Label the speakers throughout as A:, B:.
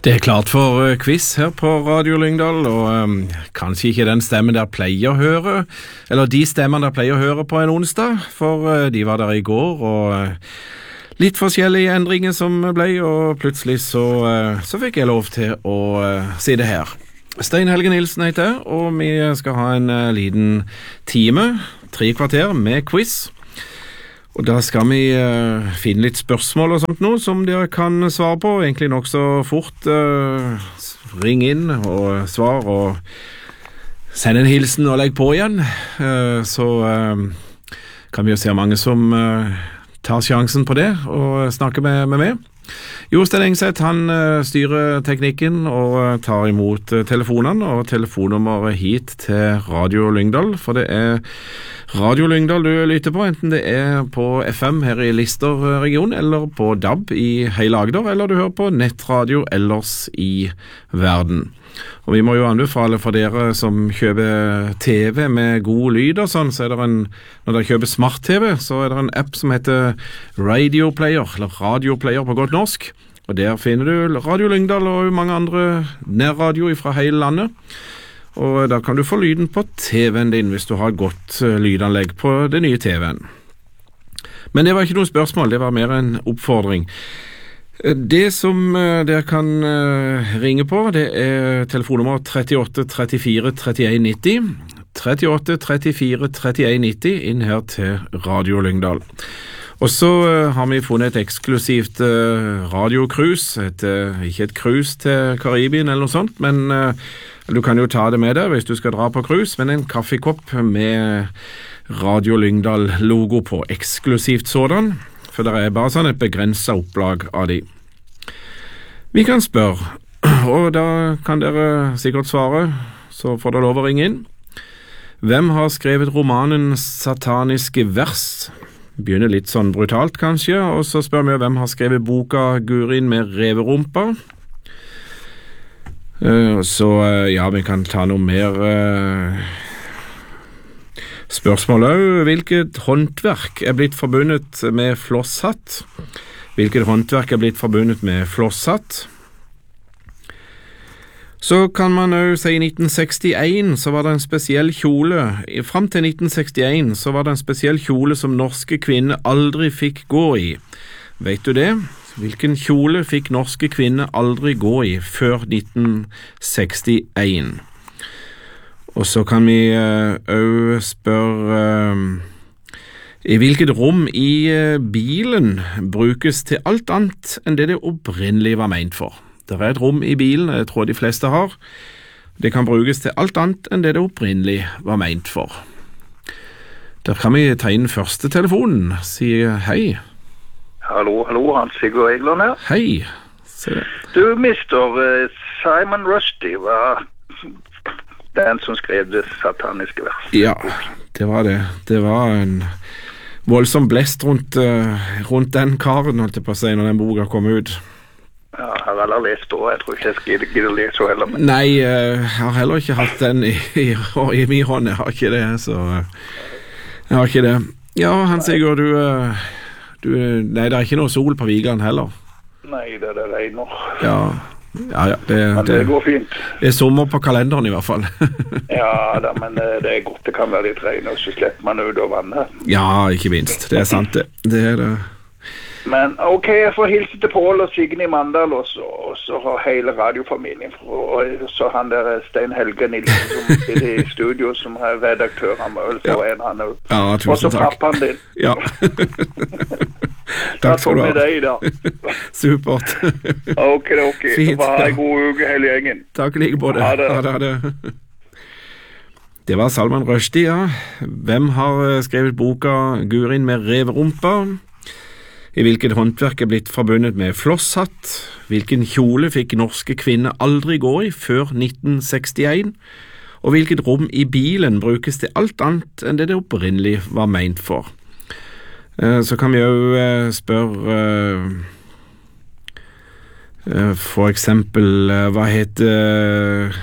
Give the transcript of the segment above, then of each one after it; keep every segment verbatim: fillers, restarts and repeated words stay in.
A: Det er klart for uh, quiz her på Radio Lyngdal, og um, kanskje ikke den stemmen der pleier å høre, eller de stemmene der pleier å høre på en onsdag, for uh, de var der i går, og uh, litt forskjellige endringer som ble, og plutselig så, uh, så fikk jeg lov til å uh, si det her. Stein Helge Nilsen heter jeg, og vi skal ha en uh, liten time, tre kvarter med quiz. Og da skal vi uh, finne litt spørsmål og sånt nå, som dere kan svare på, egentlig nok så fort. Uh, ring inn og svar, og send en hilsen og legg på igjen. Uh, så uh, kan vi jo se mange som uh, tar sjansen på det, og snakker med, med meg. Jostein Engseth, han uh, styrer teknikken og uh, tar imot uh, telefonene, og telefonnummeret hit til Radio Lyngdal, for det er Radio Lyngdal du lytter på, enten det er på F M her i Lister-regionen, eller på D A B i hele Agder, eller du hører på nettradio ellers i verden. Og vi må jo anbefale for dere som kjøper T V med god lyd og sånn, så er det en, når dere kjøper smart-T V, så er det en app som heter Radio Player, eller Radio Player på godt norsk, og der finner du Radio Lyngdal og mange andre nærradio fra hele landet. Og da kan du få lyden på T V-en din hvis du har et godt lydanlegg på det nye T V-en. Men det var ikke noe spørsmål, det var mer en oppfordring. Det som dere kan ringe på, det er telefonnummer trettioåtte trettifire trettien nitti. trettioåtte trettifire trettien nitti inn her til Radio Lyngdal. Og så har vi funnet et eksklusivt radiocruise, et, ikke et cruise til Karibien eller noe sånt, men du kan jo ta det med deg hvis du skal dra på cruise, men en kaffekopp med Radio Lyngdal-logo på, eksklusivt sådan, for det er bare sånn et begrenset opplag av de. Vi kan spørre, og da kan dere sikkert svare, så får dere lov å ringe inn. Hvem har skrevet romanen Sataniske vers? Begynner litt sånn brutalt kanskje, og så spør vi hvem har skrevet boka Gurin med reverumpa. Uh, så uh, ja, vi kan ta noe mer uh, spørsmål også. Hvilket håndverk er blitt forbundet med flosshatt? Hvilket håndverk er blitt forbundet med flosshatt? Så kan man jo si i nitten sekstien så var det en spesiell kjole. Frem til nitten sekstien så var det en spesiell kjole som norske kvinner aldri fikk gå i. Vet du det? Hvilken kjole fikk norske kvinner aldri gå i før nitten sekstien? Og så kan vi også spørre uh, i hvilket rom i uh, bilen brukes til alt annet enn det det opprinnelig var ment for. Det er et rom i bilen, jeg tror de fleste har. Det kan brukes til alt annet enn det det opprinnelig var ment for. Der kan vi ta inn første telefonen, si hei.
B: Hallo, hallo, Hans Sigurd Egland her.
A: Hei. Se det.
B: Du, mister uh, Simon Rushdie var den som skrev det sataniske vers.
A: Ja, det var det. Det var en voldsom blest rundt, uh, rundt den karen, holdt jeg på å si, når den boka kom ut.
B: Ja, jeg har aldri lest det, og jeg tror ikke jeg skal gidde å lese heller. Men... Nei,
A: uh, jeg har heller ikke hatt den i, i, i min hånd, jeg har ikke det, så uh, jeg har ikke det. Ja, Hans Sigurd, du... Uh, Du, nei, det er ikke noe sol på Vigeland heller.
B: Nei, det er det regner.
A: Ja, ja, ja det,
B: men det, det går fint.
A: Det er sommer på kalenderen i hvert fall.
B: Ja, da, men det er godt. Det kan være litt regn, og så slipper man ut av vannet.
A: Ja, ikke minst. Det er sant det. Det er det.
B: Men ok, jeg får hilse til Pål og Signe i Mandal, og så, og så har hele radiofamilien, og så han der Stein Helge Nilsen som sitter i studio, som er redaktør, han må vel få ja. en han også.
A: Ja, tusen
B: og så
A: takk.
B: pappaen din.
A: Ja. Takk skal du ha.
B: Deg, da.
A: Supert.
B: Ok, ok.
A: Fint.
B: Så bare en god uke hele gjengen.
A: Takk like både.
B: Ha det.
A: Ha det, ha det. Det var Salman Rushdie, ja. Hvem har skrevet boka Gurin med reverumpa? I hvilket håndverk er blitt forbundet med flosshatt? Hvilken kjole fikk norske kvinner aldri gå i før nitten sekstien? Og hvilket rom i bilen brukes til alt annet enn det det opprinnelig var ment for? Så kan vi jo spørre for eksempel, hva heter...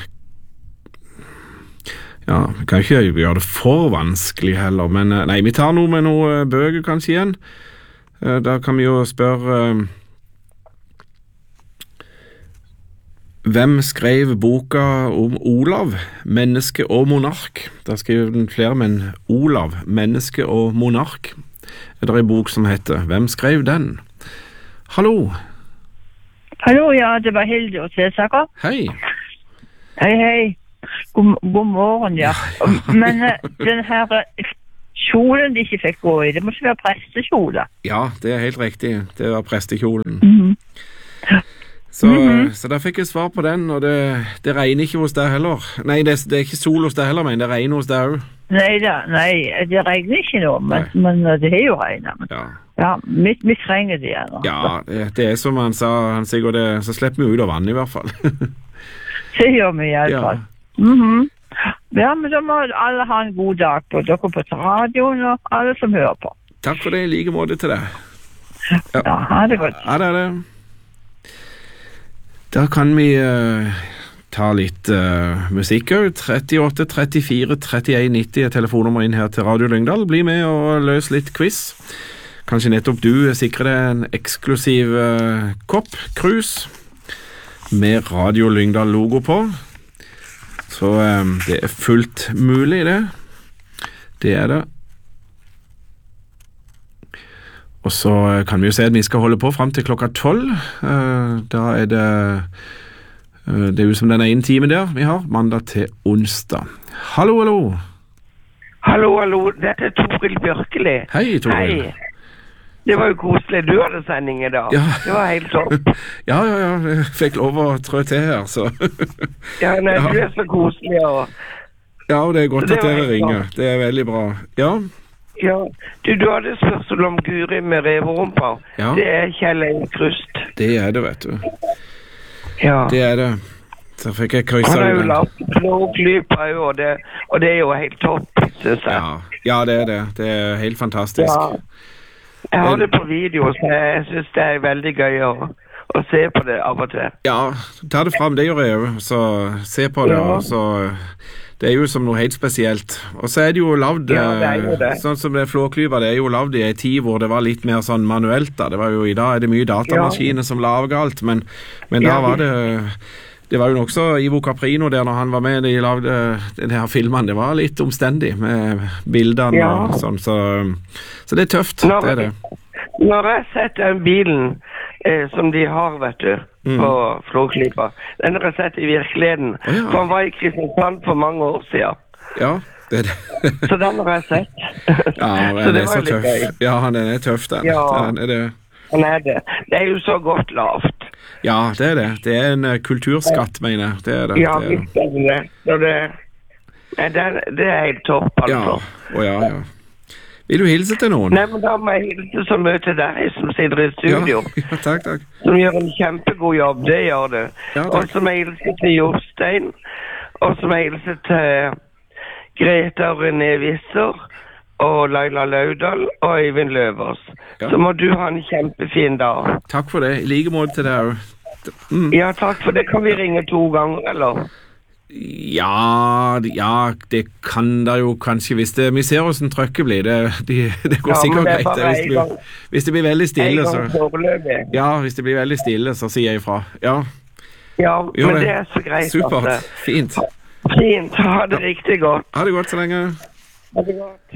A: Ja, vi kan ikke gjøre det for vanskelig heller, men nei, vi tar noe med noe bøker kanskje igjen. Da kan vi jo spørre Hvem skrev boka om Olav, menneske og monark? Da skrev den flere, men Olav, menneske og monark. Det er en bok som heter Hvem skrev den? Hallo?
C: Hallo, ja, det var Hilde og Cæsaker.
A: Hei.
C: Hei, hei. God, god morgen, ja. Men uh, den her uh, kjolen de ikke fikk gå i, det måtte være prestekjole.
A: Ja, det er helt riktig. Det var prestekjolen.
C: Mm-hmm.
A: Så,
C: Mm-hmm.
A: så da fikk jeg svar på den, og det, det regner ikke hos deg heller. Nei, det, det er ikke sol hos deg heller, men det regner hos deg også.
C: Nei da, nei, det regner ikke nå, men, men det er jo regnet. Men,
A: Ja,
C: ja, vi, vi trenger det gjerne.
A: ja det, det er som han sa, han sier, det, så slipper vi ut av vann i hvert fall.
C: Det gjør vi i alle
A: Ja.
C: fall. Mhm. Ja, men da må alle ha en god dag på dere på radioen og alle som hører på.
A: Takk for det, i like måte til deg.
C: Ja, ha det godt.
A: Ja, det er det. Da kan vi uh, ta litt uh, musikk også. tretti-åtte trettifire trettien nitti er telefonnummer inn her til Radio Lyngdal. Bli med og løs litt quiz. Kanskje nettopp du sikrer deg en eksklusiv uh, kopp krus med Radio Lyngdal logo på. Så um, det er fullt mulig det. Det er det. Og så kan vi jo se at vi skal holde på frem til klokka tolv. Uh, da er det uh, det er jo som den ene time der vi har, mandag til onsdag. Hallo, hallo.
D: Hallo, hallo. Dette er Toril Bjørkeli.
A: Hei, Toril.
D: Hei. Det var jo koselig. Du hadde sending i dag.
A: Ja.
D: Det var helt topp.
A: Ja, ja, ja. Jeg fikk lov å trø til her, så.
D: Ja, nei,
A: Ja.
D: du er så koselig. Og...
A: Ja, og det er godt
D: Så det
A: at
D: var
A: dere
D: helt
A: ringer. Det er veldig bra. Ja,
D: Ja, du, du hadde spørsmål om Guri med reverumpa.
A: Ja.
D: Det er Kjell Enkrust.
A: det er det, vet du.
D: Ja.
A: Det er det. Så fikk jeg kryssa
D: Han har jo
A: den.
D: lagt blå klypa jo, og det, og det er jo helt topp, synes jeg.
A: Ja. ja, det er det. Det er helt fantastisk.
D: Ja. Jeg har det på video, så jeg synes det er veldig gøy å, å se på det av og til.
A: Ja, ta det fram, det gjør jeg jo. Så se på det,
D: Ja.
A: og så det er jo som noe helt spesielt. Og så er det jo lavd,
D: Ja, det er jo det.
A: sånn som det flåklyva, det er jo lavd i en tid hvor det var litt mer sånn manuelt da. Det var jo, i dag er det mye datamaskiner som lager alt, men, men da
D: Ja,
A: var det, det var jo nok så Ivo Caprino der når han var med, de lagde den her filmen, det var litt omstendig med bildene
D: Ja.
A: og sånn, så, så det er tøft,
D: Når-
A: det er det.
D: Når jeg setter den bilen eh, som de har, vet du,
A: Mm.
D: på Flåklypa, den har jeg sett i virkeligheten.
A: Å, ja.
D: For han var i Kristiansand for mange år siden.
A: Ja, det er det.
D: Så den har jeg sett.
A: Ja, men
D: så
A: den
D: det
A: er så
D: var litt
A: tøff.
D: gøy.
A: Ja, den er tøff, den.
D: Ja.
A: Den er det.
D: Han er det. Det er jo så godt lavt.
A: Ja, det er det. Det er en eh, kulturskatt, mener jeg. Det er det.
D: Ja,
A: det er,
D: visst er det det. Så det, nei, det, er- det er helt topp,
A: ja,
D: altså.
A: å ja, ja. Vil du hilse til noen?
D: Nei, men da må jeg hilse så mye til deg som sitter i studio.
A: Ja, ja, takk, takk.
D: Som gjør en kjempegod jobb, det gjør du.
A: Ja, takk.
D: Og som jeg hilser til Jostein, og som jeg hilser til Greta og René Visser, og Laila Laudal, og Øyvind Løvers.
A: Ja.
D: Så må du ha en kjempefin dag.
A: Takk for det. I like måte til deg òg. Mm.
D: Ja, takk for det. Kan vi ringe to ganger, eller?
A: Ja, ja, det kan da jo kanskje, hvis det, vi ser hvordan trøkket blir, det, de, det går
D: Ja, men
A: sikkert
D: det er
A: greit.
D: bare
A: det, Hvis,
D: en
A: det,
D: gang.
A: blir- hvis det blir veldig
D: En
A: stille,
D: gang
A: så
D: foreløpig.
A: ja, hvis det blir veldig stille, så sier jeg ifra. Ja,
D: Ja,
A: gjør
D: men det er så greit.
A: Supert.
D: at det-
A: Fint.
D: Fint. Ha det riktig godt.
A: Ha det godt så lenge.
D: Ha det godt.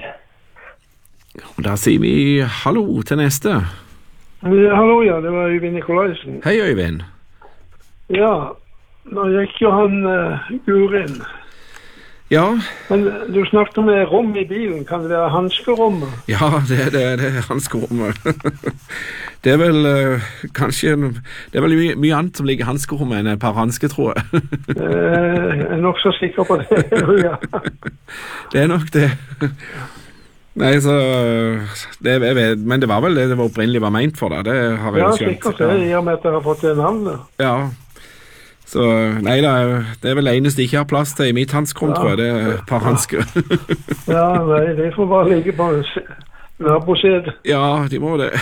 A: Og da sier vi hallo til neste.
E: Ja, hallo, ja, det var Øyvind Nikolaisen.
A: Hei, Øyvind.
E: Ja, nå gikk jo han uh, Gurin.
A: Ja,
E: Men du snakket om et rom i bilen, kan det være hanskerommet?
A: ja, det er det, det er hans rommet. Det er vel eh, kanskje en, det er vel mye, mye annet som ligger i hanskerommet enn et par hansker, tror jeg.
E: Eh, Jeg er nok så sikker på det, ja.
A: Det er nok det. Nei, så det, jeg vet, men det var vel det det var opprinnelig var meint for, da. Det har jeg
E: Ja,
A: jo skjønt.
E: sikkert det, i og med at dere har fått det navnet.
A: Ja. Så nei da, det er vel det eneste jeg ikke har plass til i mitt hanskrom,
E: Ja.
A: tror jeg. Det er et par hansker.
E: Ja, nei, det får bare ligge på nabosedet.
A: Ja, de må det.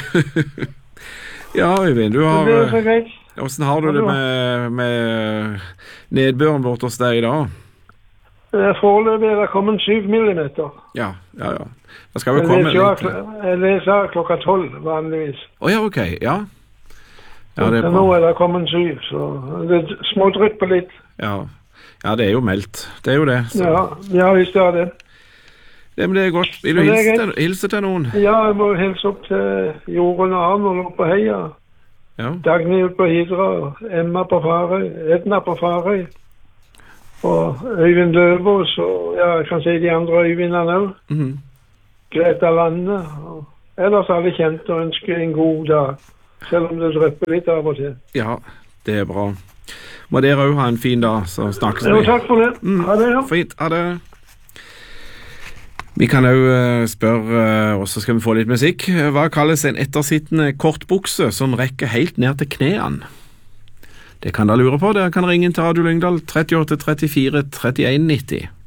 A: Ja, Øyvind, du har
E: Men det er så greit.
A: hvordan har du det med, med nedbøren bort hos deg i dag?
E: Eh, Foreløpig er det kommet syv millimeter.
A: Ja, ja, ja. Da skal vi
E: Jeg
A: komme
E: leser,
A: litt.
E: av- jeg leser av klokka tolv, vanligvis.
A: Å ja, ok, ja. Ja, det er
E: Så
A: bra.
E: nå er det kommet syv, så det smådrypper litt.
A: Ja. ja, det er jo meldt. Det er jo det. Så.
E: Ja, ja, hvis det er det.
A: Det, men det er godt. Vil du
E: Men det er
A: hilse
E: greit.
A: til, hilse til noen?
E: Ja, jeg må hilse opp til Jorunn og Arnold oppe på Heia.
A: Ja.
E: Dagny oppe på Hidra, Emma på Farøy, Edna på Farøy. Og Øyvind Løvås, og ja, jeg kan si de andre Øyvindene også.
A: Mhm.
E: Greta Lande, og ellers alle kjente og ønsker en god dag. Selv om det drypper litt av og til.
A: Ja, det er bra. Må dere også ha en fin dag, så snakkes
E: Jo,
A: vi.
E: takk for det. Ha det, ja.
A: Fint, ha det. Vi kan også spørre, og så skal vi få litt musikk. Hva kalles en ettersittende kortbukse som rekker helt ned til knærne? Det kan dere lure på. Dere kan ringe inn til Radio Lyngdal tretti åtte trettifire trettien nitti.